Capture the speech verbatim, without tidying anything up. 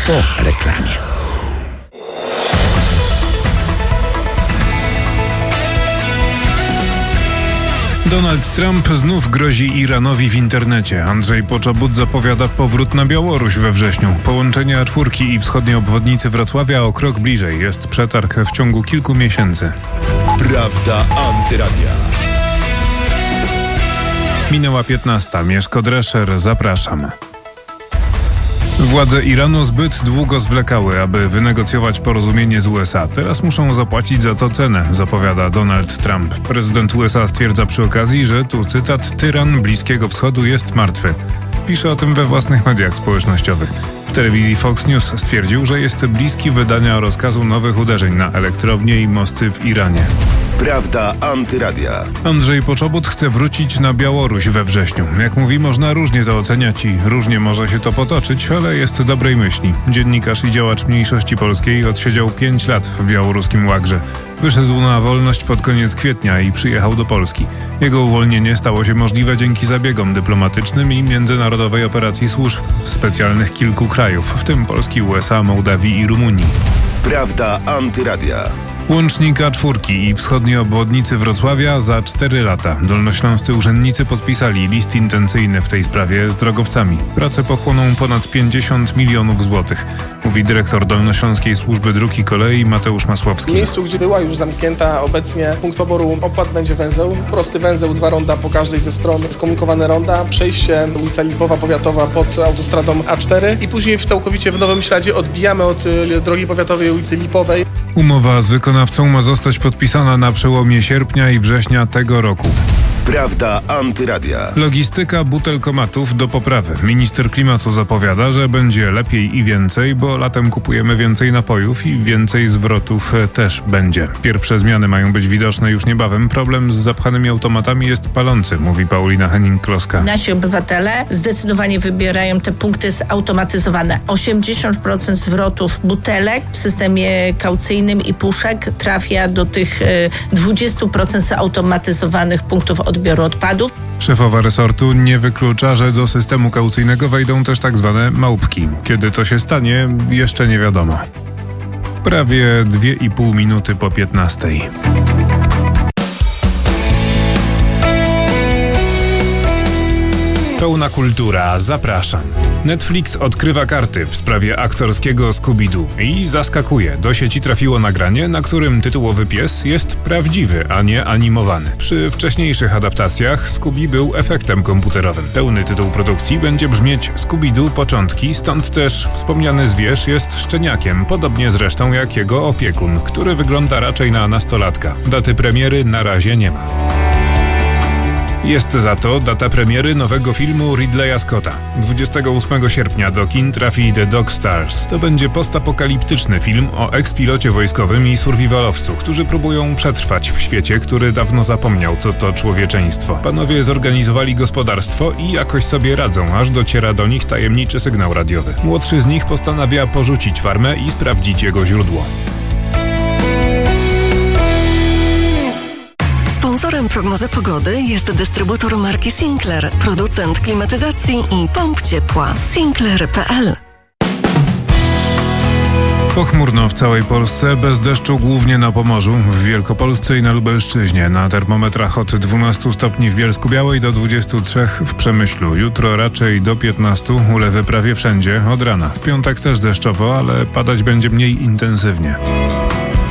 Po reklamie. Donald Trump znów grozi Iranowi w internecie. Andrzej Poczobut zapowiada powrót na Białoruś we wrześniu. Połączenie A cztery i wschodniej obwodnicy Wrocławia o krok bliżej. Jest przetarg w ciągu kilku miesięcy. Prawda Antyradia. Minęła piętnasta. Mieszko Drescher, zapraszam. Władze Iranu zbyt długo zwlekały, aby wynegocjować porozumienie z U S A. Teraz muszą zapłacić za to cenę, zapowiada Donald Trump. Prezydent U S A stwierdza przy okazji, że, tu cytat, tyran Bliskiego Wschodu jest martwy. Pisze o tym we własnych mediach społecznościowych. W telewizji Fox News stwierdził, że jest bliski wydania rozkazu nowych uderzeń na elektrownie i mosty w Iranie. Prawda Antyradia. Andrzej Poczobut chce wrócić na Białoruś we wrześniu. Jak mówi, można różnie to oceniać i różnie może się to potoczyć, ale jest dobrej myśli. Dziennikarz i działacz mniejszości polskiej odsiedział pięć lat w białoruskim łagrze. Wyszedł na wolność pod koniec kwietnia i przyjechał do Polski. Jego uwolnienie stało się możliwe dzięki zabiegom dyplomatycznym i międzynarodowej operacji służb specjalnych kilku krajów, w tym Polski, U S A, Mołdawii i Rumunii. Prawda Antyradia. Łącznik A cztery i wschodniej obwodnicy Wrocławia za cztery lata. Dolnośląscy urzędnicy podpisali list intencyjny w tej sprawie z drogowcami. Prace pochłoną ponad pięćdziesiąt milionów złotych, mówi dyrektor Dolnośląskiej Służby Dróg i Kolei Mateusz Masłowski. W miejscu, gdzie była już zamknięta obecnie punkt poboru opłat, będzie węzeł. Prosty węzeł, dwa ronda po każdej ze stron, skomunikowane ronda, przejście ulica Lipowa Powiatowa pod autostradą A cztery i później w całkowicie w nowym śladzie odbijamy od drogi powiatowej ulicy Lipowej. Umowa z wykonawcą ma zostać podpisana na przełomie sierpnia i września tego roku. Prawda Antyradia. Logistyka butelkomatów do poprawy. Minister klimatu zapowiada, że będzie lepiej i więcej, bo latem kupujemy więcej napojów i więcej zwrotów też będzie. Pierwsze zmiany mają być widoczne już niebawem. Problem z zapchanymi automatami jest palący, mówi Paulina Henning-Kloska. Nasi obywatele zdecydowanie wybierają te punkty zautomatyzowane. osiemdziesiąt procent zwrotów butelek w systemie kaucyjnym i puszek trafia do tych dwadzieścia procent zautomatyzowanych punktów odbioru odbioru odpadów. Szefowa resortu nie wyklucza, że do systemu kaucyjnego wejdą też tak zwane małpki. Kiedy to się stanie, jeszcze nie wiadomo. Prawie dwie i pół minuty po piętnastej. Pełna kultura, zapraszam. Netflix odkrywa karty w sprawie aktorskiego Scooby-Doo i zaskakuje. Do sieci trafiło nagranie, na którym tytułowy pies jest prawdziwy, a nie animowany. Przy wcześniejszych adaptacjach Scooby był efektem komputerowym. Pełny tytuł produkcji będzie brzmieć Scooby-Doo Początki, stąd też wspomniany zwierz jest szczeniakiem, podobnie zresztą jak jego opiekun, który wygląda raczej na nastolatka. Daty premiery na razie nie ma. Jest za to data premiery nowego filmu Ridleya Scotta. dwudziestego ósmego sierpnia do kin trafi The Dog Stars. To będzie postapokaliptyczny film o ekspilocie wojskowym i survivalowcu, którzy próbują przetrwać w świecie, który dawno zapomniał, co to człowieczeństwo. Panowie zorganizowali gospodarstwo i jakoś sobie radzą, aż dociera do nich tajemniczy sygnał radiowy. Młodszy z nich postanawia porzucić farmę i sprawdzić jego źródło. Sponsorem prognozy pogody jest dystrybutor marki Sinclair, producent klimatyzacji i pomp ciepła. Sinclair kropka p l. Pochmurno w całej Polsce, bez deszczu głównie na Pomorzu, w Wielkopolsce i na Lubelszczyźnie. Na termometrach od dwunastu stopni w Bielsku-Białej do dwudziestu trzech w Przemyślu. Jutro raczej do piętnastu, ulewy prawie wszędzie od rana. W piątek też deszczowo, ale padać będzie mniej intensywnie.